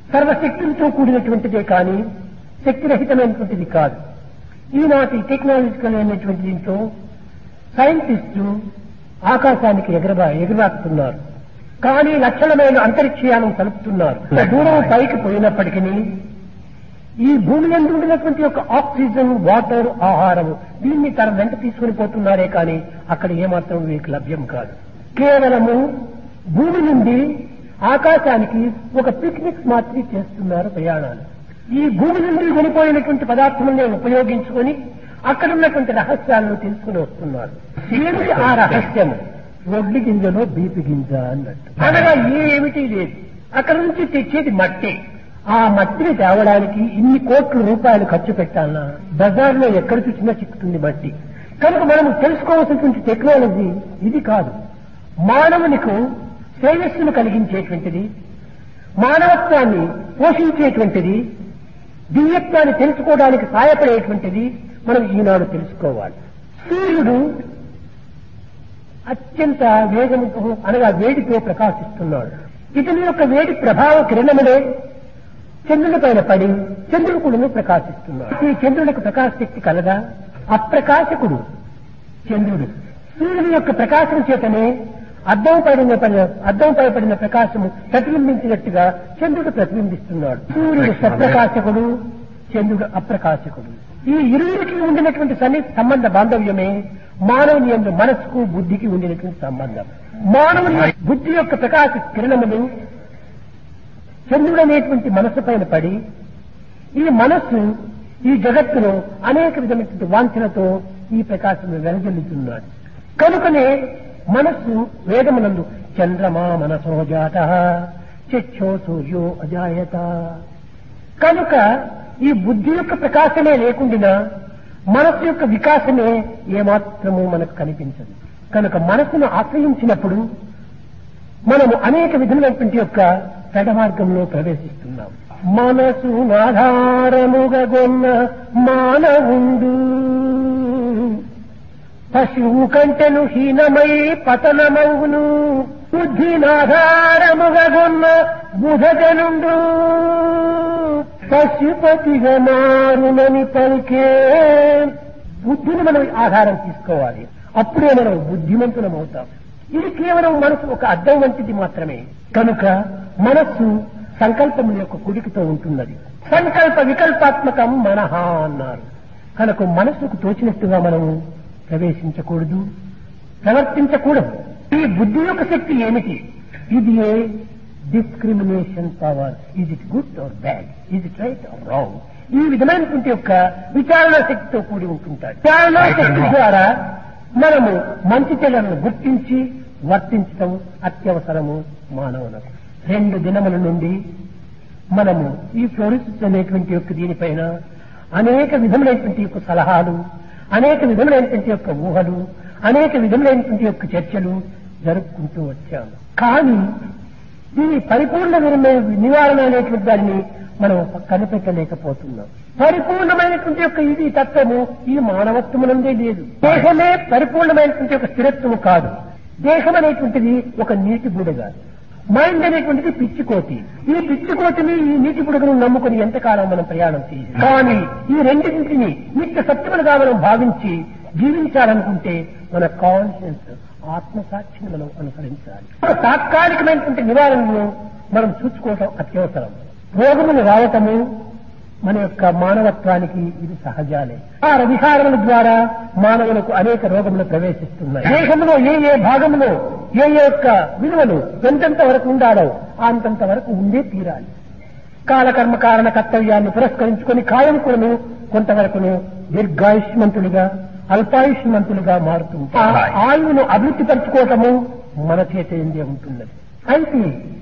సర్వశక్తులతో కూడినటువంటిదే కానీ శక్తిరహితమైనటువంటిది కాదు. ఈనాటి టెక్నాలజికల్ అయినటువంటి దీంతో సైంటిస్టులు ఆకాశానికి ఎగరాకుతున్నారు. కానీ లక్షల మైలు అంతరిక్షయానం కలుపుతున్నారు. దూరం పైకి పోయినప్పటికీ ఈ భూమి యందు ఉండినటువంటి యొక్క ఆక్సిజన్, వాటర్, ఆహారం దీన్ని తన వెంట తీసుకుని పోతున్నారే కానీ అక్కడ ఏమాత్రం వీరికి లభ్యం కాదు. కేవలము భూమి నుండి ఆకాశానికి ఒక పిక్నిక్ మాత్రమే చేస్తున్నారు ప్రయాణాలు. ఈ భూమి నుండి వెళ్ళిపోయినటువంటి పదార్థములనే ఉపయోగించుకొని అక్కడ ఉన్నటువంటి రహస్యాలను తెలుసుకుని వస్తున్నారు. ఏమిటి ఆ రహస్యం? వడ్లి గింజలో బీపి గింజ అన్నట్టు. అనగా ఏమిటి లేదు, అక్కడ నుంచి తెచ్చేది మట్టి. ఆ మట్టిని తేవడానికి ఇన్ని కోట్ల రూపాయలు ఖర్చు పెట్టాలన్నా బజార్లో ఎక్కడ చూసినా చిక్కుతుంది మట్టి. కనుక మనం తెలుసుకోవాల్సినటువంటి టెక్నాలజీ ఇది కాదు. మానవునికి శ్రేయస్సును కలిగించేటువంటిది, మానవత్వాన్ని పోషించేటువంటిది, దివ్యత్వాన్ని తెలుసుకోవడానికి సహాయపడేటువంటిది మనం ఈనాడు తెలుసుకోవాలి. సూర్యుడు అత్యంత వేగంతో అనగా వేడితో ప్రకాశిస్తున్నాడు. ఇతని యొక్క వేడి ప్రభావ కిరణములే చంద్రుని పైన పడి చంద్రుడు కూడా ప్రకాశిస్తున్నాడు. ఈ చంద్రునికి ప్రకాశ శక్తి కలదా? అప్రకాశకుడు చంద్రుడు. సూర్యుని యొక్క ప్రకాశం చేతనే అద్దం పైపడిన ప్రకాశము ప్రతిబింబించినట్టుగా చంద్రుడు ప్రతిబింబిస్తున్నాడు. సూర్యుడు సప్రకాశకుడు, చంద్రుడు అప్రకాశకుడు. ఈ ఇరువురికి ఉండినటువంటి సంబంధ బాంధవ్యమే మానవుని యొక్క మనస్సుకు, బుద్ధికి ఉండినటువంటి సంబంధం. మానవుని బుద్ధి యొక్క ప్రకాశ కిరణములు చంద్రుడు అనేటువంటి మనస్సు పైన పడి ఈ మనస్సు ఈ జగత్తులో అనేక విధమైనటువంటి వాంఛనతో ఈ ప్రకాశం వెలజల్లుతున్నాడు. కనుకనే మనస్సు వేదమునందు చంద్రమా మనసో జాతః చక్షో సూర్యో అజాయత. కనుక ఈ బుద్ధి యొక్క ప్రకాశమే లేకుండా మనస్సు యొక్క వికాసమే ఏమాత్రము మనకు కనిపించదు. కనుక మనస్సును ఆశ్రయించినప్పుడు మనము అనేక విధమైనటువంటి యొక్క చెడ్డ మార్గంలో ప్రవేశిస్తున్నాం. మనసు ఆధారముగా గొన్న మానవుండు పశువు కంటెను హీనమై పతనమవును. బుద్ధినాధారముగా గొన్న బుధజనుండు పశుపతిగా మారునని పలికే. బుద్ధిని మనం ఆధారం తీసుకోవాలి, అప్పుడే మనం బుద్ధిమంతులం అవుతాం. ఇది కేవలం మనసు ఒక అద్దం వంటిది మాత్రమే. కనుక మనస్సు సంకల్పముల యొక్క కుడికితో ఉంటున్నది. సంకల్ప వికల్పాత్మకం మనః అన్నారు. కనుక మనస్సుకు తోచినట్టుగా మనము ప్రవేశించకూడదు, ప్రవర్తించకూడదు. ఈ బుద్ధి యొక్క శక్తి ఏమిటి? ఇది discrimination power. Is it good or bad, is it right are wrong, ఈ విధమైనటువంటి యొక్క విచారణ శక్తితో కూడి ఉంటుంటాడు. విచారణ శక్తి ద్వారా మనము మంచి చెడులను గుర్తించి వర్తించడం అత్యవసరము మానవులకు. 2 దినముల నుండి మనము ఈ ఫ్లోరిసిస్ అనేటువంటి యొక్క దీనిపైన అనేక విధములైనటువంటి యొక్క సలహాలు, అనేక విధములైనటువంటి యొక్క ఊహలు, అనేక విధములైనటువంటి యొక్క చర్చలు జరుపుకుంటూ వచ్చాము. కానీ దీని పరిపూర్ణ నివారణ అనేటువంటి దాన్ని మనం కనిపెట్టలేకపోతున్నాం. పరిపూర్ణమైనటువంటి యొక్క ఇది తత్వము ఈ మానవత్వమునందే లేదు. దేహమే పరిపూర్ణమైనటువంటి యొక్క స్థిరత్వము కాదు. దేహం అనేటువంటిది ఒక నీటి బుడగ, మైండ్ అనేటువంటిది పిచ్చికోతి. ఈ పిచ్చికోతిని, ఈ నీటి బుడగను నమ్ముకుని ఎంతకాలం మనం ప్రయాణం చేయాలి. కానీ ఈ రెండింటిని నిత్య సత్యములుగా మనం భావించి జీవించాలనుకుంటే మన కాన్షియన్స్, ఆత్మసాక్షిని మనం అనుసరించాలి. తాత్కాలికమైనటువంటి నివారణను మనం చూసుకోవటం అత్యవసరం. రోగములు రావటము మన యొక్క మానవత్వానికి ఇది సహజాలే. ఆ విహారముల ద్వారా మానవులకు అనేక రోగములు ప్రవేశిస్తున్నాయి. దేహంలో ఏ ఏ భాగంలో ఏ యొక్క విలువలు ఎంతెంత వరకు ఉండాలో అంతంత వరకు ఉండే తీరాలి. కాలకర్మ కారణ కర్తవ్యాన్ని పురస్కరించుకొని కాయకులను కొంతవరకును దీర్ఘాయుష్మంతులుగా, అల్పాయుష్మంతులుగా మారుతుంటారు. ఆయువును అభివృద్ధి పరచుకోవటము మన చేతే ఉంటున్నది. అయితే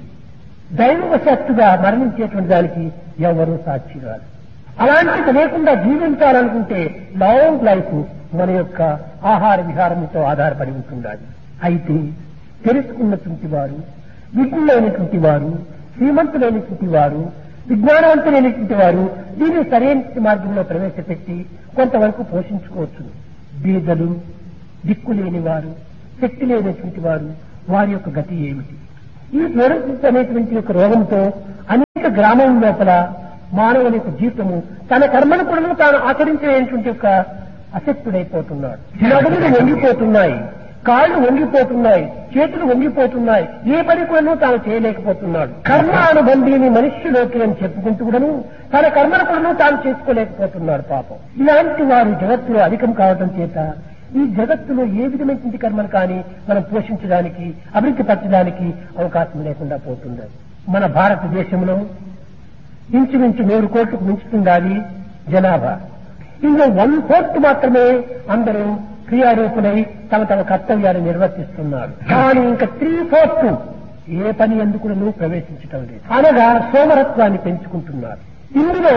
దైవవశక్తుగా మరణించేటువంటి దానికి ఎవరూ సాక్షి కాదు. అలాంటిది లేకుండా జీవించాలనుకుంటే లాంగ్ లైఫ్ మన యొక్క ఆహార విహారంతో ఆధారపడి ఉంటుండాలి. అయితే తెలుసుకున్నటువంటి వారు, విజ్ఞులైనటువంటి వారు, శ్రీమంతులైనటువంటి వారు, విజ్ఞానవంతులైనటువంటి వారు దీన్ని సరైన మార్గంలో ప్రవేశపెట్టి కొంతవరకు పోషించుకోవచ్చు. బీదలు, దిక్కులేని వారు, శక్తి లేనటువంటి వారు, వారి యొక్క గతి ఏమిటి? ఈ ఫ్లోరోసిస్ అనేటువంటి యొక్క రోగంతో అనేక యొక్క గ్రామం లోపల మానవుని యొక్క జీవితము తన కర్మను కూడా తాను ఆచరించేటువంటి యొక్క అశక్తుడైపోతున్నాడు. నడుములు వంగిపోతున్నాయి, కాళ్ళు వంగిపోతున్నాయి, చేతులు వంగిపోతున్నాయి, ఏ పని కూడా తాను చేయలేకపోతున్నాడు. కర్మ అనుబంధిని మనుష్యులోకి అని చెప్పుకుంటూ కూడాను తన కర్మను కూడా తాను చేసుకోలేకపోతున్నాడు పాపం. ఇలాంటి వారు జగత్తులో అధికం కావడం చేత ఈ జగత్తులో ఏ విధమైనటువంటి కర్మను కానీ మనం పోషించడానికి అభివృద్ధి పరచడానికి అవకాశం లేకుండా పోతుంది. మన భారతదేశంలో ఇంచుమించు 100 కోట్లకు మించుతుండాలి జనాభా. ఇందులో 1/4 మాత్రమే అందరూ క్రియారూపులై తమ తమ కర్తవ్యాన్ని నిర్వర్తిస్తున్నారు. కానీ ఇంకా 3/4 ఏ పని ఎందుకు ప్రవేశించటం లేదు, అనగా సోమరత్వాన్ని పెంచుకుంటున్నారు. ఇందులో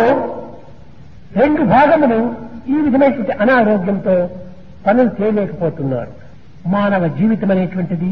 2 భాగములు ఈ విధమైనటువంటి అనారోగ్యంతో పనులు చేయలేకపోతున్నారు. మానవ జీవితం అనేటువంటిది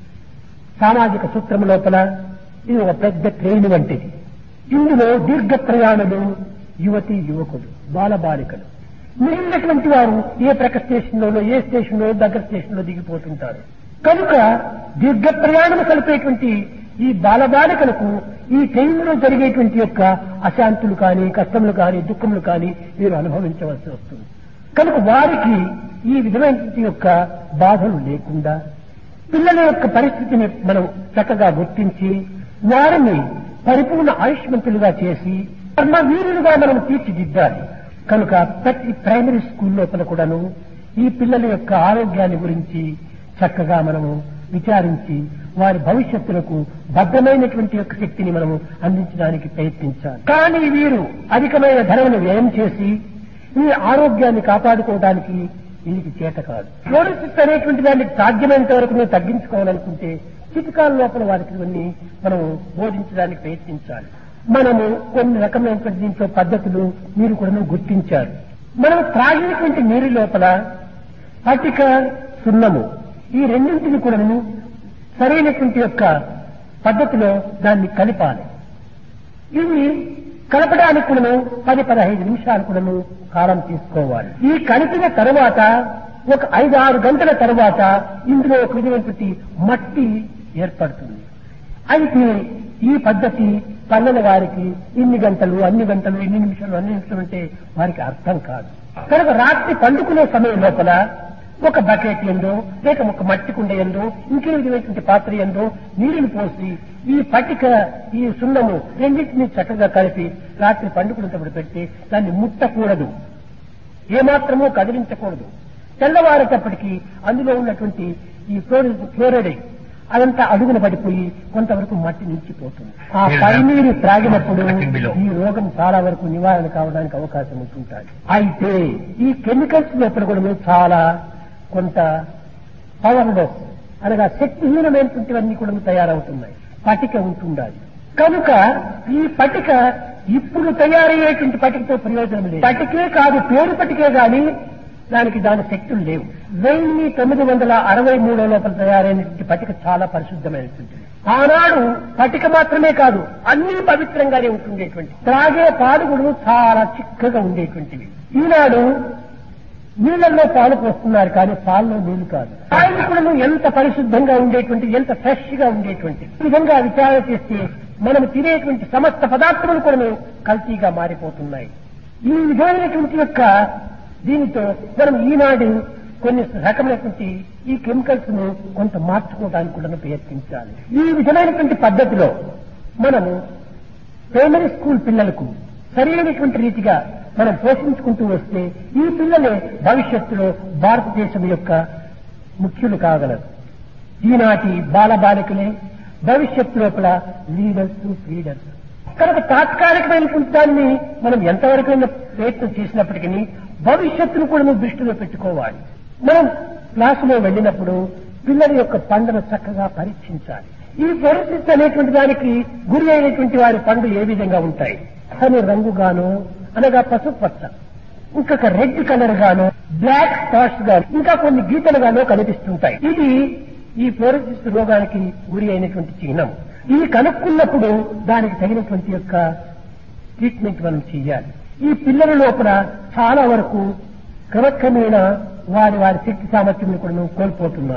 సామాజిక సూత్రం లోపల ఇది ఒక పెద్ద ట్రైన్ వంటిది. ఇందులో దీర్ఘ ప్రయాణులు, యువతి యువకులు, బాలబాలికలు, మిగిలినటువంటి వారు ఏ ప్రక్క స్టేషన్లోనో ఏ స్టేషన్లో దగ్గర స్టేషన్లో దిగిపోతుంటారు. కనుక దీర్ఘ ప్రయాణం కలిపేటువంటి ఈ బాలబాలికలకు ఈ ట్రైన్లో జరిగేటువంటి యొక్క అశాంతులు కానీ కష్టములు కానీ దుఃఖములు కానీ వీరు అనుభవించవలసి వస్తుంది. కనుక వారికి ఈ విధమైనటువంటి యొక్క బాధలు లేకుండా పిల్లల యొక్క పరిస్థితిని మనం చక్కగా గుర్తించి వారిని పరిపూర్ణ ఆయుష్మంతులుగా చేసి కర్మవీరులుగా మనం తీర్చిదిద్దాలి. కనుక ప్రతి ప్రైమరీ స్కూల్ లోపల కూడాను ఈ పిల్లల యొక్క ఆరోగ్యాన్ని గురించి చక్కగా మనము విచారించి వారి భవిష్యత్తులకు భద్రమైనటువంటి యొక్క శక్తిని మనము అందించడానికి ప్రయత్నించాలి. కానీ వీరు అధికమైన ధనమును వ్యయం చేసి ఈ ఆరోగ్యాన్ని కాపాడుకోవడానికి వీరికి చేత కాదు. ఫ్లోరోసిస్ అనేటువంటి దాన్ని సాధ్యమైనంత వరకు మేము తగ్గించుకోవాలనుకుంటే చిటికాల లోపల వారికి ఇవన్నీ మనం బోధించడానికి ప్రయత్నించాలి. మనము కొన్ని రకమైనటువంటి దీంట్లో పద్ధతులు మీరు కూడా గుర్తించారు. మనం త్రాగినటువంటి నీరు లోపల పటిక, సున్నము ఈ రెండింటిని కూడా సరైనటువంటి యొక్క పద్ధతిలో దాన్ని కలిపాలి. ఇవి కలపడానికి కూడా 10-15 నిమిషాలు కూడా కాలం తీసుకోవాలి. ఈ కలిపిన తరువాత ఒక 5-6 గంటల తరువాత ఇందులో ఒక విధమైనటువంటి మట్టి ఏర్పడుతుంది. అయితే ఈ పద్ధతి పల్లెల వారికి ఇన్ని గంటలు అన్ని గంటలు ఇన్ని నిమిషాలు అన్ని నిమిషాలు అంటే వారికి అర్థం కాదు. కనుక రాత్రి పండుకునే సమయం లోపల ఒక బకెట్ ఎందో లేక ఒక మట్టి కుండ ఎందో ఇంకే విధమైనటువంటి పాత్ర ఎందో నీళ్లు పోసి ఈ పట్టిక ఈ సున్నము రెండింటినీ చక్కగా కలిపి రాత్రి పండుకునేటప్పుడు పెట్టి దాన్ని ముట్టకూడదు, ఏమాత్రమూ కదిలించకూడదు. తెల్లవారేటప్పటికీ అందులో ఉన్నటువంటి ఈ ఫ్లోరైడ్ అదంతా అడుగున పడిపోయి కొంతవరకు మట్టి నిలిచిపోతుంది. ఆ పైనీరు త్రాగినప్పుడు ఈ రోగం చాలా వరకు నివారణ కావడానికి అవకాశం ఉంటుంటాయి. అయితే ఈ కెమికల్స్ లోపల కూడా చాలా కొంత పవర్లెస్ అనగా శక్తిహీనమైనటువంటివన్నీ కూడా తయారవుతున్నాయి. పటిక ఉంటుండాలి. కనుక ఈ పటిక ఇప్పుడు తయారయ్యేటువంటి పటికతో ప్రయోజనం లేదు. పటికే కాదు, పేరు పటికే గాని దాని శక్తులు లేవు. 1963 లోపల తయారైనటువంటి పటిక చాలా పరిశుద్ధమైనటువంటిది. ఆనాడు పటిక మాత్రమే కాదు అన్ని పవిత్రంగానే ఉంటుండేటువంటి, త్రాగే పాలు కూడా చాలా చిక్కగా ఉండేటువంటివి. ఈనాడు నీళ్లలో పాలు పోస్తున్నారు కానీ పాలలో నీళ్లు కాదు. ఆయిల్ కూడా ఎంత పరిశుద్ధంగా ఉండేటువంటి, ఎంత ఫ్రెష్ గా ఉండేటువంటి. ఈ విధంగా విచారణ చేస్తే మనం తినేటువంటి సమస్త పదార్థములు కూడా కల్తీగా మారిపోతున్నాయి. ఈ విధమైనటువంటి యొక్క దీనితో మనం ఈనాడు కొన్ని రకమైనటువంటి ఈ కెమికల్స్ ను కొంత మార్చుకోవడానికి కూడా ప్రయత్నించాలి. ఈ విధమైనటువంటి పద్ధతిలో మనము ప్రైమరీ స్కూల్ పిల్లలకు సరైనటువంటి రీతిగా మనం పోషించుకుంటూ వస్తే ఈ పిల్లలే భవిష్యత్తులో భారతదేశం యొక్క ముఖ్యులు కాగలరు. ఈనాటి బాలబాలికలే భవిష్యత్తు లోపల లీడర్స్. కనుక తాత్కాలికమైనటువంటి దాన్ని మనం ఎంతవరకైనా ప్రయత్నం చేసినప్పటికీ భవిష్యత్తును కూడా దృష్టిలో పెట్టుకోవాలి. మనం క్లాసులో వెళ్ళినప్పుడు పిల్లల యొక్క పండును చక్కగా పరీక్షించాలి. ఈ ఫ్లోరోసిస్ అనేటువంటి దానికి గురి అయినటువంటి వారి పండ్లు ఏ విధంగా ఉంటాయి అని రంగుగాను అనగా పసుపు పచ్చ, ఇంకొక రెడ్ కలర్ గాను, బ్లాక్ స్పాట్స్ గాను, ఇంకా కొన్ని గీతలుగానో కనిపిస్తుంటాయి. ఇది ఈ ఫ్లోరోసిస్ రోగానికి గురి అయినటువంటి చిహ్నం. ఇది కనుక్కున్నప్పుడు దానికి తగినటువంటి యొక్క ట్రీట్మెంట్ మనం చేయాలి. ఈ పిల్లల లోపల చాలా వరకు క్రమక్రమేణా వారి శక్తి సామర్థ్యం కూడా కోల్పోతున్నారు.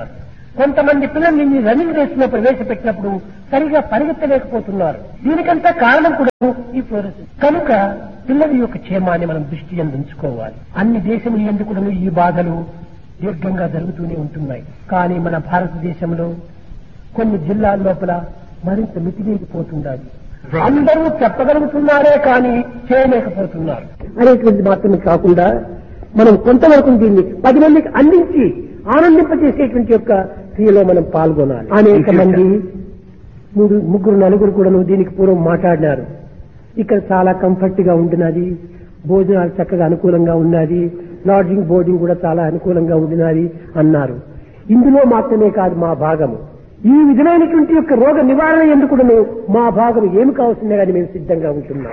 కొంతమంది పిల్లల్ని రన్నింగ్ రేస్ లో ప్రవేశపెట్టినప్పుడు సరిగా పరిగెత్తలేకపోతున్నారు. దీనికంతా కారణం కూడా ఈ ఫ్లోరెసెన్స్. కనుక పిల్లల యొక్క క్షేమాన్ని మనం దృష్టి ఉంచుకోవాలి. అన్ని దేశములు ఎందుకు ఈ బాధలు దీర్ఘంగా జరుగుతూనే ఉంటున్నాయి. కానీ మన భారతదేశంలో కొన్ని జిల్లాల లోపల మరింత మితిమీరిపోతున్నారు. అందరూ చెప్పగలుగుతున్నారే కానీ చేయలేకపోతున్నారు అనేటువంటిది మాత్రమే కాకుండా మనం కొంతవరకు దీన్ని 10 మందికి అందించి ఆనందింపజేసేటువంటి యొక్క క్రియలో మనం పాల్గొనాలి. అనేక మంది 3, 3, 4 కూడా దీనికి పూర్వం మాట్లాడినారు. ఇక్కడ చాలా కంఫర్ట్ గా ఉంటున్నది, భోజనాలు చక్కగా అనుకూలంగా ఉన్నది, లాడ్జింగ్ బోర్డింగ్ కూడా చాలా అనుకూలంగా ఉంటున్నది అన్నారు. ఇందులో మాత్రమే కాదు మా భాగము. ఈ విధమైనటువంటి యొక్క రోగ నివారణ ఎందుకు మా భాగం ఏమి కావాల్సిందే కానీ మేము సిద్ధంగా ఉంటున్నాం.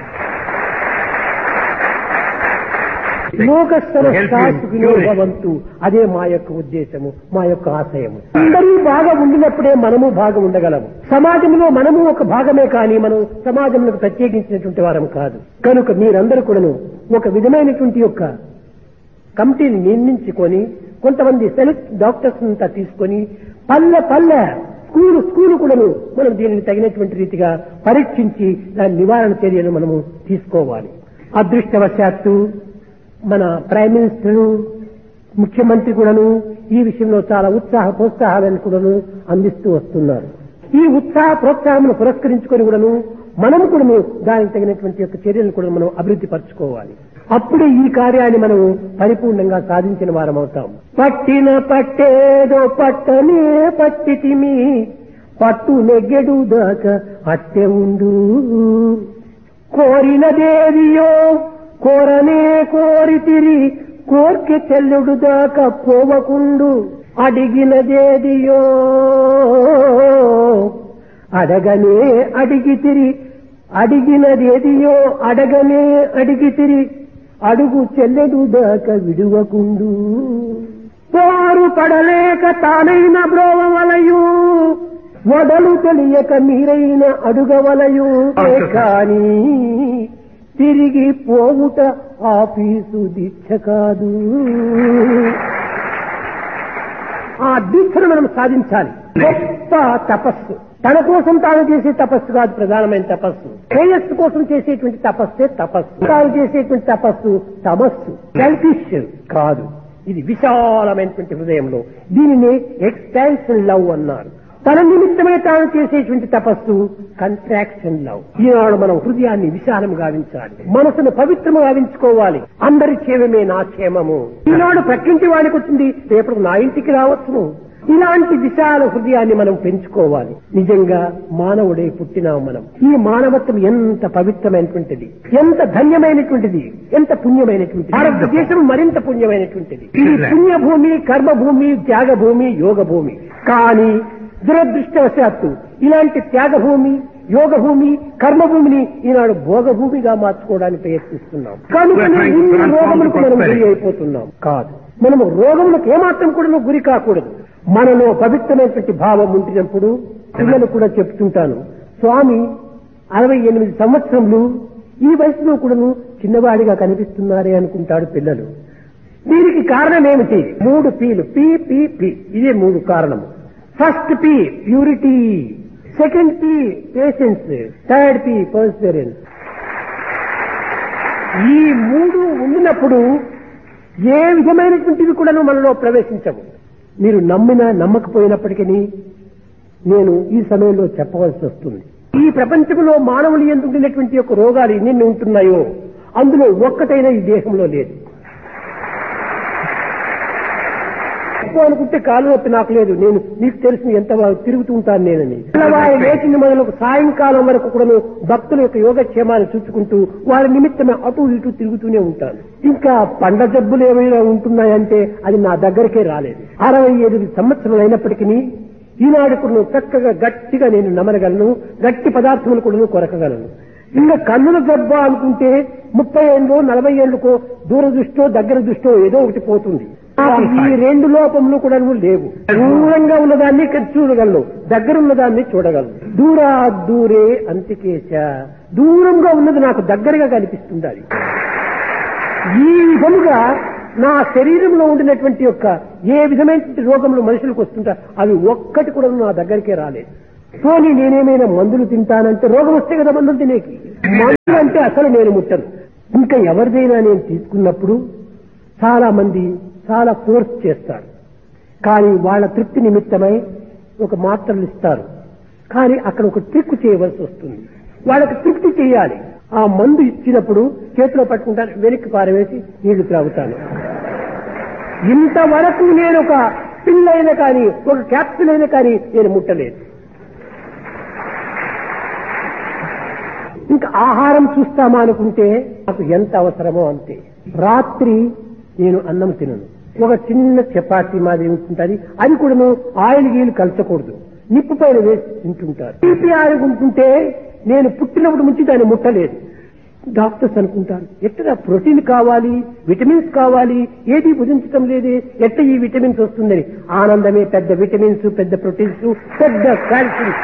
లోకస్తరవంతు అదే మా యొక్క ఉద్దేశము, మా యొక్క ఆశయము. అందరూ బాగా ఉండినప్పుడే మనము భాగం ఉండగలము. సమాజంలో మనము ఒక భాగమే కానీ మనం సమాజంలో ప్రత్యేకించినటువంటి వారం కాదు. కనుక మీరందరూ కూడాను ఒక విధమైనటువంటి యొక్క కమిటీని నిర్మించుకొని కొంతమంది సెలెక్ట్ డాక్టర్స్ అంతా తీసుకొని పల్లె స్కూలు కూడాను మనం దీనిని తగినటువంటి రీతిగా పరీక్షించి దాని నివారణ చర్యలు మనము తీసుకోవాలి. అదృష్టవశాత్తు మన ప్రైమ్ మినిస్టర్, ముఖ్యమంత్రి కూడాను ఈ విషయంలో చాలా ప్రోత్సాహాలను కూడాను అందిస్తూ వస్తున్నారు. ఈ ఉత్సాహ ప్రోత్సాహమును పురస్కరించుకొని కూడాను మనము కూడాను దానికి తగినటువంటి యొక్క చర్యలను కూడా మనం అభివృద్ధి పరచుకోవాలి. అప్పుడే ఈ కార్యాన్ని మనం పరిపూర్ణంగా సాధించిన వారం అవుతాం. పట్టిన పట్టేదో పట్టనే పట్టితిమి, పట్టు నెగ్గెడు దాకా అట్టె ఉండు, కోరినదేదియో కోరనే కోరితిరి, కోర్కె చెల్లుడు దాకా పోవకుండు, అడిగినదేదియో అడగనే అడిగితిరి, అడిగినదేదియో అడగనే అడిగితిరి, అడుగు చెల్లెడు దాకా విడువకుండు, పోరు పడలేక తానైన బ్రోవలయు, వడలు తెలియక మీరైన అడుగవలయు, కానీ తిరిగి పోవుట ఆఫీసు దీక్ష కాదు. ఆ దీక్షను మనం సాధించాలి. గొప్ప తపస్సు తన కోసం తాను చేసే తపస్సు కాదు ప్రధానమైన తపస్సు. శ్రేయస్సు కోసం చేసేటువంటి తపస్సే తపస్సు. తాను చేసేటువంటి తపస్సు తమస్సు, సెల్ఫిష్ కాదు. ఇది విశాలమైనటువంటి హృదయంలో. దీనిని ఎక్స్పాన్షన్ లవ్ అన్నారు. తన నిమిత్తమే తాను చేసేటువంటి తపస్సు కంట్రాక్షన్ లవ్. ఈనాడు మనం హృదయాన్ని విశాలం గావించాలి, మనసును పవిత్రము గావించుకోవాలి. అందరి క్షేమమే నా క్షేమము. ఈనాడు ప్రకృతి వాడికి వచ్చింది, రేపు నా ఇంటికి రావచ్చును. ఇలాంటి విశాల హృదయాన్ని మనం పెంచుకోవాలి. నిజంగా మానవుడే పుట్టినాం మనం. ఈ మానవత్వం ఎంత పవిత్రమైనటువంటిది, ఎంత ధన్యమైనటువంటిది, ఎంత పుణ్యమైనటువంటిది. భారతదేశం మరింత పుణ్యమైనటువంటిది. ఇది పుణ్యభూమి, కర్మభూమి, త్యాగభూమి, యోగభూమి. కానీ దురదృష్టవశాత్తు ఇలాంటి త్యాగభూమి, యోగభూమి, కర్మభూమిని ఈనాడు భోగభూమిగా మార్చుకోవడానికి ప్రయత్నిస్తున్నాం. కనుకనే ఇన్ని రోగములకు మనం గురి అయిపోతున్నాం. కాదు, మనము రోగములకు ఏమాత్రం కూడా గురి కాకూడదు. మనలో పవిత్రమైనటువంటి భావం ఉంటున్నప్పుడు పిల్లలు కూడా చెప్తుంటాను, స్వామి 68 సంవత్సరములు ఈ వయసులో కూడాను చిన్నవాడిగా కనిపిస్తున్నారే అనుకుంటాడు పిల్లలు. దీనికి కారణం ఏమిటి? 3 పీలు, పి. ఇదే 3 కారణము. First P purity, second P patience, third P Perseverance. ఈ 3 ఉండినప్పుడు ఏ విధమైనటువంటివి కూడాను మనలో ప్రవేశించవు. మీరు నమ్మినా నమ్మకపోయినప్పటికీ నేను ఈ సమయంలో చెప్పవలసి వస్తుంది. ఈ ప్రపంచంలో మానవులు ఎందుకున్నటువంటి యొక్క రోగాలు ఎన్ని ఉంటున్నాయో అందులో ఒక్కటైనా ఈ దేశంలో లేదు. అనుకుంటే కాలు నొప్పి నాకు లేదు, నేను నీకు తెలిసిన ఎంత తిరుగుతూ ఉంటాను నేనని. వారి లేచిన మొదలు సాయంకాలం వరకు కూడా భక్తుల యొక్క యోగక్షేమాన్ని చూసుకుంటూ వారి నిమిత్తమే అటు ఇటు తిరుగుతూనే ఉంటాను. ఇంకా పండ్ల జబ్బులు ఏమైనా ఉంటున్నాయంటే అది నా దగ్గరకే రాలేదు. 68 సంవత్సరాలు అయినప్పటికీ ఈనాడు కూడా చక్కగా గట్టిగా నేను నమరగలను, గట్టి పదార్థములు కూడా కొరకగలను. ఇంకా కన్నుల జబ్బు అనుకుంటే 30 ఏళ్ళో 40 ఏళ్ళకో దూర దృష్టో దగ్గర దృష్టో ఏదో ఒకటి పోతుంది. ఈ 2 లోపములు కూడా లేవు. దూరంగా ఉన్నదాన్ని చూడగలను, దగ్గర ఉన్నదాన్ని చూడగలను. దూరే అంతికేశ, దూరంగా ఉన్నది నాకు దగ్గరగా కనిపిస్తుంది. ఈ విధముగా నా శరీరంలో ఉండినటువంటి యొక్క ఏ విధమైనటువంటి రోగములు మనుషులకు వస్తుంటా అవి ఒక్కటి కూడా నా దగ్గరికే రాలేదు. పోనీ నేనేమైనా మందులు తింటానంటే రోగం వస్తే కదా మందులు తినేకి. మందులు అంటే అసలు నేను ముట్టను. ఇంకా ఎవరిదైనా నేను తీసుకున్నప్పుడు చాలా మంది చాలా ఫోర్స్ చేస్తారు. కానీ వాళ్ళ తృప్తి నిమిత్తమై ఒక మాత్రలు ఇస్తారు. కానీ అక్కడ ఒక ట్రిక్ చేయవలసి వస్తుంది. వాళ్ళకి తృప్తి చేయాలి. ఆ మందు ఇచ్చినప్పుడు చేతిలో పట్టుకుంటాను, వెనక్కి పారవేసి నీళ్లు త్రాగుతాను. ఇంతవరకు నేను ఒక పిల్ అయినా కానీ ఒక క్యాప్సిల్ అయినా కానీ నేను ముట్టలేదు. ఇంకా ఆహారం చూస్తామా అనుకుంటే నాకు ఎంత అవసరమో అంతే. రాత్రి నేను అన్నం తినను. ఒక చిన్న చపాతీ మాదిరి ఉంటుంటుంది. అది కూడా ఆయిల్ గీలు కలచకూడదు. నిప్పు పైన వేసి తింటుంటారు. తీపి ఆరుగుంటుంటే నేను పుట్టినప్పుడు నుంచి దాన్ని ముట్టలేదు. డాక్టర్స్ అనుకుంటారు ఎట్లా ప్రోటీన్ కావాలి, విటమిన్స్ కావాలి, ఏది భుజించటం లేదే, ఎట్లా ఈ విటమిన్స్ వస్తుందని. ఆనందమే పెద్ద విటమిన్స్, పెద్ద ప్రోటీన్స్, పెద్ద కాల్షియమ్స్.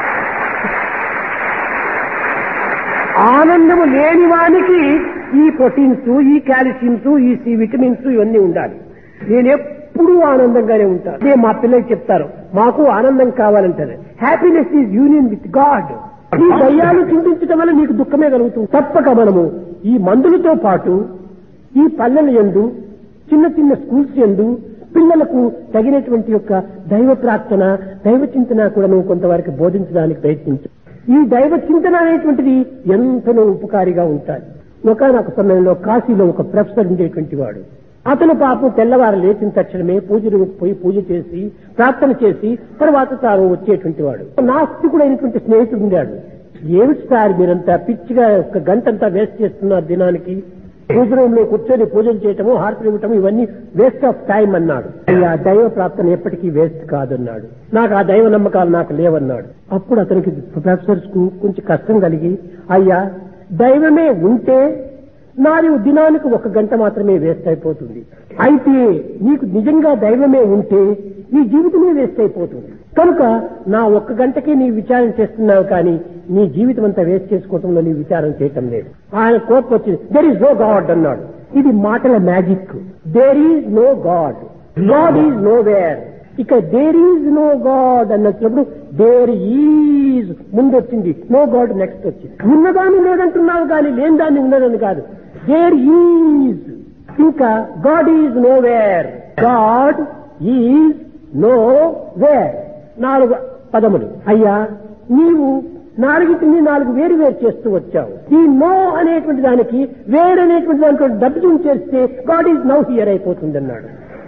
ఆనందము లేని వానికి ఈ ప్రోటీన్స్, ఈ కాల్షియమ్స్, ఈ సి విటమిన్స్ ఇవన్నీ ఉండాలి. నేనెప్పుడూ ఆనందంగానే ఉంటాను. అదే మా పిల్లలు చెప్తారు, మాకు ఆనందం కావాలంటారు. Happiness is union with God. ఈ దయ్యాలు చింతించడం వల్ల నీకు దుఃఖమే కలుగుతుంది. తప్పక మనము ఈ మందులతో పాటు ఈ పల్లెల యందు, చిన్న చిన్న స్కూల్స్ యందు పిల్లలకు తగినటువంటి యొక్క దైవ ప్రార్థన, దైవ చింతన కూడా నువ్వు కొంతవరకు బోధించడానికి ప్రయత్నించు. ఈ దైవ చింతన అనేటువంటిది ఎంతనో ఉపకారిగా ఉంటాయి. ఒకనొక సమయంలో కాశీలో ఒక ప్రొఫెసర్ ఉండేటువంటి వాడు. అతను పాపం తెల్లవారు లేచిన తక్షణమే పూజలు పోయి పూజ చేసి ప్రార్థన చేసి తర్వాత తాను వచ్చేటువంటి వాడు. నాస్తికుడైనటువంటి స్నేహితుడు ఉండాడు. ఏమిటి సార్ మీరంతా పిచ్చిగా ఒక గంటంతా వేస్ట్ చేస్తున్నారు దినానికి, పూజ రూమ్ లో కూర్చొని పూజలు చేయటము, హారతులు ఇవ్వటము ఇవన్నీ వేస్ట్ ఆఫ్ టైం అన్నాడు. ఆ దైవ ప్రార్థన ఎప్పటికీ వేస్ట్ కాదన్నాడు. నాకు ఆ దైవ నమ్మకాలు నాకు లేవన్నాడు. అప్పుడు అతనికి ప్రొఫెసర్స్ కు కొంచెం కష్టం కలిగి, అయ్యా దైవమే ఉంటే నాది దినానికి 1 గంట మాత్రమే వేస్ట్ అయిపోతుంది. అయితే నీకు నిజంగా దైవమే ఉంటే నీ జీవితమే వేస్ట్ అయిపోతుంది. కనుక నా 1 గంటకే నీ విచారం చేస్తున్నావు, కానీ నీ జీవితం అంతా వేస్ట్ చేసుకోవటంలో నీ విచారం చేయటం లేదు. ఆయన కోపం వచ్చింది. దేర్ ఈజ్ నో గాడ్ అన్నాడు. ఇది మాటల magic. There is no God, God is know where. ఇక దేర్ ఈజ్ నో గాడ్ అన్నప్పుడు దేర్ ఈజ్ ముందు వచ్చింది, నో గాడ్ నెక్స్ట్ వచ్చింది. ఉన్నదాన్ని లేదంటున్నావు కానీ లేని దాన్ని ఉన్నదని కాదు. దేర్ ఈజ్, ఇంకా God is know where, God is know where. 4 పదములు. అయ్యా నీవు 4 వేరు వేరు చేస్తూ వచ్చావు. ఈ నో అనేటువంటి దానికి వేర్ అనేటువంటి దానికి డబ్బు చేస్తే గాడ్ ఈజ్ నౌ హియర్ అయిపోతుంది అన్నాడు.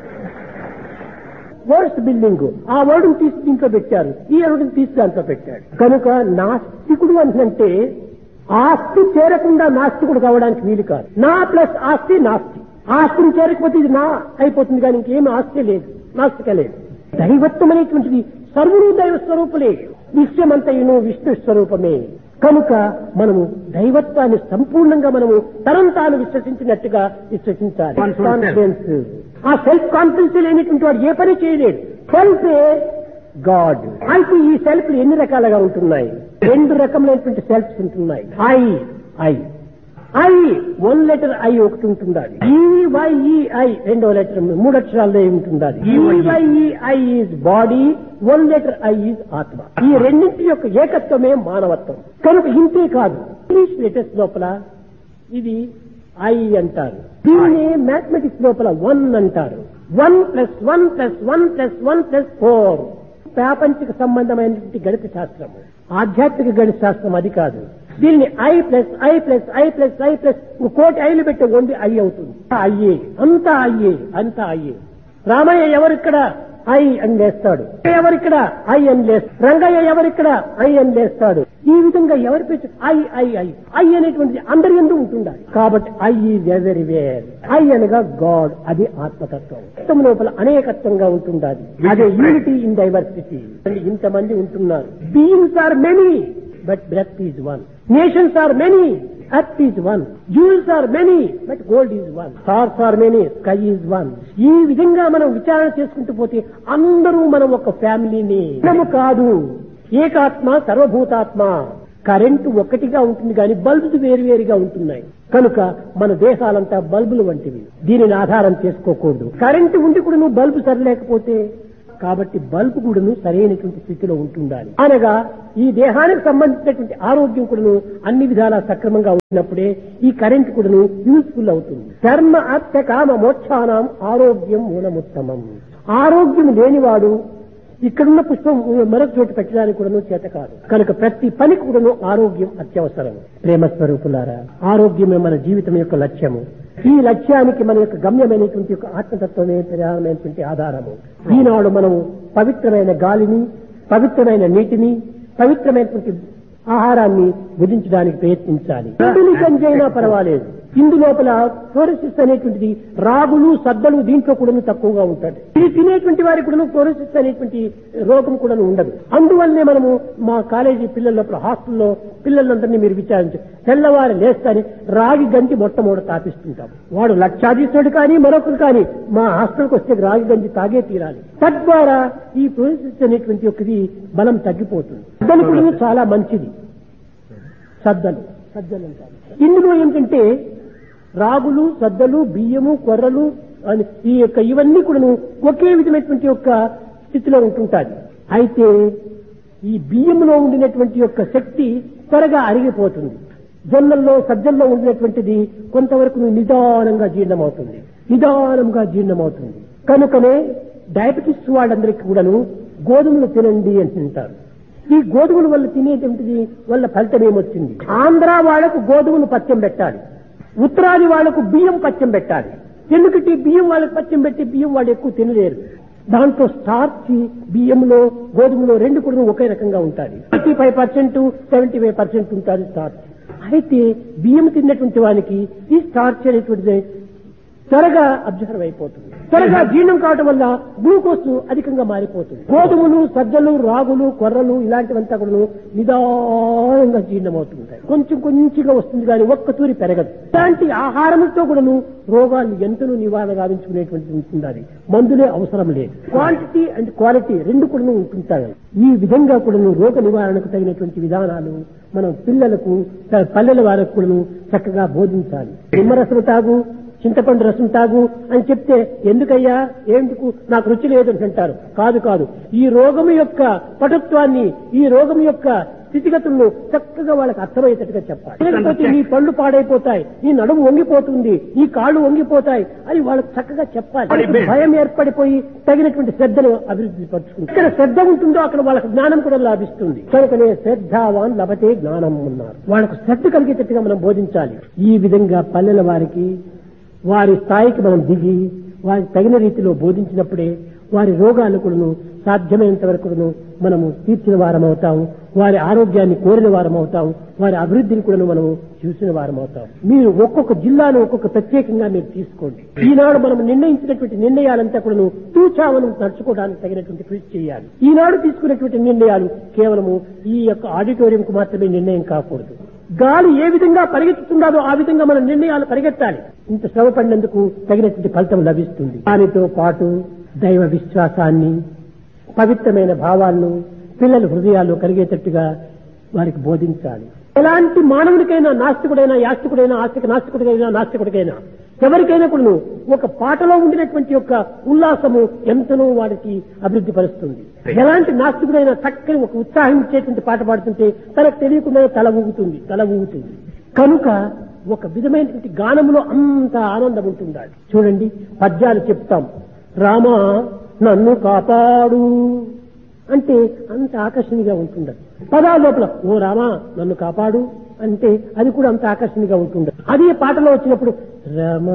వర్డ్స్ బిల్డింగ్, ఆ వర్డ్ తీసి దీంట్లో పెట్టారు, ఈ వర్డ్ తీసి దాంట్లో పెట్టాడు. కనుక నాస్తికుడు అంటే ఆస్తి చేరకుండా నాస్తికుడు కావడానికి వీలు కాదు. నా ప్లస్ ఆస్తి నాస్తి. ఆస్తిని చేరకపోతే ఇది నా అయిపోతుంది, కానీ ఇంకేం ఆస్తి లేదు, నాస్తిక లేదు. దైవత్వం అనేటువంటిది సర్వులు దైవ స్వరూపులే, విశ్వమంతయును విష్ణు స్వరూపమే. కనుక మనము దైవత్వాన్ని సంపూర్ణంగా మనము తనంతాను విశ్వసించినట్టుగా విశ్వసించాలి. కాన్ఫిడెన్స్, ఆ సెల్ఫ్ కాన్ఫిడెన్స్ లేనటువంటి వాడు ఏ పని చేయలేడు. సెల్ఫే గాడ్. అయితే ఈ సెల్ఫ్లు ఎన్ని రకాలుగా ఉంటున్నాయి? 2 రకములైనటువంటి సెల్ఫ్స్ ఉంటున్నాయి. ఐ 1 లెటర్ ఐ ఒకటి ఉంటుండాలి. ఈవైఈఐ 2వ లెటర్ 3 అక్షరాల్లో ఉంటుండాలి. ఈవైఈఐ is body, 1 letter I is ఆత్మ. ఈ రెండింటి యొక్క ఏకత్వమే మానవత్వం. కనుక ఇంతే కాదు, ఇంగ్లీష్ లెటర్స్ లోపల ఇది ఐ అంటారు, దీన్ని మ్యాథమెటిక్స్ లోపల 1 అంటారు. 1+1+1+1+4 ప్రాపంచిక సంబంధమైనటువంటి గణిత శాస్త్రము. ఆధ్యాత్మిక గణిత శాస్త్రం అది కాదు. దీన్ని I+I+I+I+1 కోటి ఐలు పెట్టి 1 ఐ అవుతుంది. అయ్యే అంతా అయ్యే. రామయ్య ఎవరిక్కడ ఐ అని లేస్తాడు, ఎవరిక్కడ ఐ అని లేస్తాడు, రంగయ్య ఎవరిక్కడ ఐ అని లేస్తాడు. ఈ విధంగా ఎవరి పేరు ఐ అనేటువంటిది అందరి యందు ఉంటుండాలి. కాబట్టి ఐ ఈజ్ ఎవరీవేర్. ఐ అనగా గాడ్, అది ఆత్మతత్వం. తత్వం లోపల అనేకత్వంగా ఉంటుండాలి. అదే యూనిటీ ఇన్ డైవర్సిటీ. ఇంతమంది ఉంటున్నారు. Beings are many but breath is 1. Nations are many, earth is 1. Jewels are many, but gold is 1. Stars are many, sky is 1. ఈ విధంగా మనం విచారణ చేసుకుంటూ పోతే అందరూ మనం ఒక ఫ్యామిలీని. మనము కాదు, ఏకాత్మ సర్వభూతాత్మ. కరెంటు ఒక్కటిగా ఉంటుంది కానీ బల్బులు వేరువేరుగా ఉంటున్నాయి. కనుక మన దేశాలంతా బల్బులు వంటివి. దీనిని ఆధారం చేసుకోకూడదు. కరెంటు ఉండి కూడా నువ్వు బల్బు సరిలేకపోతే, కాబట్టి బల్బు కూడాను సరైనటువంటి స్థితిలో ఉంటుండాలి. అనగా ఈ దేహానికి సంబంధించినటువంటి ఆరోగ్యం కూడాను అన్ని విధాలా సక్రమంగా ఉన్నప్పుడే ఈ కరెంటు కూడాను యూస్ఫుల్ అవుతుంది. ధర్మ అర్థ కామ మోక్షానం ఆరోగ్యం మూలముత్తమం. ఆరోగ్యం లేనివాడు ఇక్కడున్న పుష్పం మరొక చోటు పెట్టడానికి కూడాను చేత కాదు. కనుక ప్రతి పనికి కూడాను ఆరోగ్యం అత్యవసరం. ప్రేమ స్వరూపులారా, ఆరోగ్యమే మన జీవితం యొక్క లక్ష్యము. ఈ లక్ష్యానికి మన యొక్క గమ్యమైనటువంటి యొక్క ఆత్మతత్వమే ప్రధానమైనటువంటి ఆధారము. ఈనాడు మనము పవిత్రమైన గాలిని, పవిత్రమైన నీటిని, పవిత్రమైనటువంటి ఆహారాన్ని భుజించడానికి ప్రయత్నించాలి. ఇందుని గంజైనా పర్వాలేదు. ఇందు లోపల ఫ్లోరోసిస్ అనేటువంటిది రాగులు సద్దలు దీంట్లో కూడా తక్కువగా ఉంటుంది. ఇది తినేటువంటి వారికి కూడా ఫ్లోరోసిస్ అనేటువంటి రోగం కూడా ఉండదు. అందువల్లనే మనము మా కాలేజీ పిల్లల హాస్టల్లో పిల్లలందరినీ మీరు విచారించారు, తెల్లవారు లేస్తాని రాగి గంజి మొట్టమొదటి తాపిస్తుంటాం. వాడు లక్షాధీశుడు కానీ మరొకరు కానీ మా హాస్టల్కి వస్తే రాగి గంజి తాగే తీరాలి. తద్వారా ఈ ఫ్లోరోసిస్ అనేటువంటి ఒకటి బలం తగ్గిపోతుంది. సద్దలు కూడా చాలా మంచిది. సద్దలు అంటారు. ఇందులో ఏంటంటే రాగులు సద్దలు బియ్యము కొర్రలు ఈ యొక్క ఇవన్నీ కూడా ఒకే విధమైనటువంటి యొక్క స్థితిలో ఉంటుంటాయి. అయితే ఈ బియ్యంలో ఉండినటువంటి యొక్క శక్తి త్వరగా అరిగిపోతుంది. జొన్నల్లో సజ్జల్లో ఉండినటువంటిది కొంతవరకు నిదానంగా జీర్ణమవుతుంది. కనుకనే డయాబెటిస్ వాళ్ళందరికీ కూడాను గోధుమలు తినండి అంటుంటారు. ఈ గోధుమల వల్ల తినేటువంటిది వల్ల ఫలితం ఏమొచ్చింది? ఆంధ్ర వాళ్లకు గోధుమలు పచ్చం పెట్టాలి, ఉత్తరాది వాళ్లకు బియ్యం పచ్చం పెట్టాలి. ఎందుకంటే బియ్యం వాళ్ళకి పచ్చం పెట్టి బియ్యం వాళ్ళు ఎక్కువ తినలేరు. దాంట్లో స్టార్చ్ బియ్యంలో గోధుమలో రెండు కూడా ఒకే రకంగా ఉంటాయి. 35%, 75% ఉంటుంది స్టార్చ్. అయితే బియ్యం తిన్నటువంటి వానికి ఈ స్టార్చ్ అనేటువంటిది త్వరగా అబ్జర్వ్ అయిపోతుంది. త్వరగా జీర్ణం కావడం వల్ల గ్లూకోజ్ అధికంగా మారిపోతుంది. గోధుమలు సజ్జలు రాగులు కొర్రలు ఇలాంటివంతా కూడా నిదానంగా జీర్ణమవుతుంటాయి. కొంచెంగా వస్తుంది కానీ ఒక్కతూరి పెరగదు. ఇలాంటి ఆహారంతో కూడాను రోగాలు ఎంతనూ నివారణ గావించుకునేటువంటి ఉంటుండాలి. మందులే అవసరం లేదు. క్వాంటిటీ అండ్ క్వాలిటీ రెండు కూడా ఉంటుంటాయి. ఈ విధంగా కూడాను రోగ నివారణకు తగినటువంటి విధానాలు మనం పిల్లలకు పల్లెల వారికి కూడాను చక్కగా బోధించాలి. నిమ్మరసం తాగు, చింతపండు రసం తాగు అని చెప్తే ఎందుకయ్యా, ఎందుకు, నాకు రుచి లేదు అంటారు. కాదు, ఈ రోగం యొక్క పటుత్వాన్ని, ఈ రోగం యొక్క స్థితిగతులను చక్కగా వాళ్ళకి అర్థమయ్యేటట్టుగా చెప్పాలి. లేకపోతే నీ పళ్ళు పాడైపోతాయి, నీ నడుము వంగిపోతుంది, నీ కాళ్ళు వంగిపోతాయి అని వాళ్ళకి చక్కగా చెప్పాలి. భయం ఏర్పడిపోయి తగినటువంటి శ్రద్ధను అభివృద్ధి పరుచుకుంటారు. ఇక్కడ శ్రద్ధ ఉంటుందో అక్కడ వాళ్ళకి జ్ఞానం కూడా లభిస్తుంది. కనుకనే శ్రద్ధావాన్ లభతే జ్ఞానం ఉన్నారు. వాళ్ళకు శ్రద్ధ కలిగేటట్టుగా మనం బోధించాలి. ఈ విధంగా పల్లెల వారికి వారి స్థాయికి మనం దిగి వారికి తగిన రీతిలో బోధించినప్పుడే వారి రోగాలు కూడాను సాధ్యమైనంత వరకు మనము తీర్చిన వారం అవుతాం. వారి ఆరోగ్యాన్ని కోరిన వారం అవుతాం. వారి అభివృద్ధిని కూడా మనము చూసిన వారం అవుతాం. మీరు ఒక్కొక్క జిల్లాను ఒక్కొక్క ప్రత్యేకంగా మీరు తీసుకోండి. ఈనాడు మనం నిర్ణయించినటువంటి నిర్ణయాలంతా కూడా తూచావనం నడుచుకోవడానికి తగినటువంటి కృషి చేయాలి. ఈనాడు తీసుకున్నటువంటి నిర్ణయాలు కేవలము ఈ యొక్క ఆడిటోరియంకు మాత్రమే నిర్ణయం కాకూడదు. గాలి ఏ విధంగా పరిగెత్తుతుందో ఆ విధంగా మన నిర్ణయాలు పరిగెత్తాలి. ఇంత శ్రమ పడినందుకు తగినటువంటి ఫలితం లభిస్తుంది. దానితో పాటు దైవ విశ్వాసాన్ని, పవిత్రమైన భావాలను పిల్లల హృదయాల్లో కలిగేటట్టుగా వారికి బోధించాలి. ఎలాంటి మానవుడికైనా, నాస్తికుడైనా, యాస్తికుడైనా, నాస్తికుడికైనా ఎవరికైనా కూడా ఒక పాటలో ఉండినటువంటి యొక్క ఉల్లాసము ఎంతనో వారికి అభివృద్ధి పరుస్తుంది. ఎలాంటి నాస్తికుడైనా చక్కని ఒక ఉత్సాహం ఇచ్చేటువంటి పాట పాడుతుంటే తనకు తెలియకుండా తల ఊగుతుంది. కనుక ఒక విధమైనటువంటి గానములో అంత ఆనందం ఉంటుండాలి. చూడండి, పద్యాలు చెప్తాం, రామా నన్ను కాపాడు అంటే అంత ఆకర్షణీయంగా ఉంటుండదు. పదాల లోపల ఓ రామా నన్ను కాపాడు అంటే అది కూడా అంత ఆకర్షణీయంగా ఉంటుండదు. అదే పాటలో వచ్చినప్పుడు రామా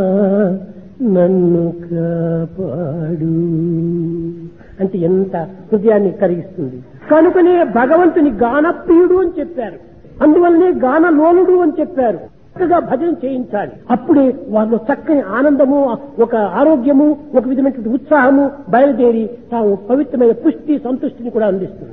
నన్ను కాపాడు అంటే ఎంత హృదయాన్ని కరిగిస్తుంది. కనుకనే భగవంతుని గానప్రియుడు అని చెప్పారు. అందువల్లనే గానలోలుడు అని చెప్పారు. చక్కగా భజన చేయించాలి. అప్పుడే వాళ్ళు చక్కని ఆనందము, ఒక ఆరోగ్యము, ఒక విధమైనటువంటి ఉత్సాహము బయలుదేరి తాము పవిత్రమైన పుష్టి సంతృష్టిని కూడా అందిస్తుంది.